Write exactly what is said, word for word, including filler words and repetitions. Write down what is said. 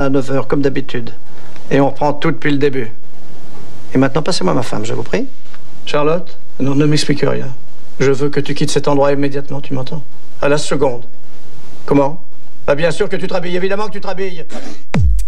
à neuf heures, comme d'habitude. Et on reprend tout depuis le début. Et maintenant, passez-moi ma femme, je vous prie. Charlotte, non, ne m'explique rien. Je veux que tu quittes cet endroit immédiatement, tu m'entends? À la seconde. Comment? Ah, bien sûr que tu te rhabilles, évidemment que tu te rhabilles.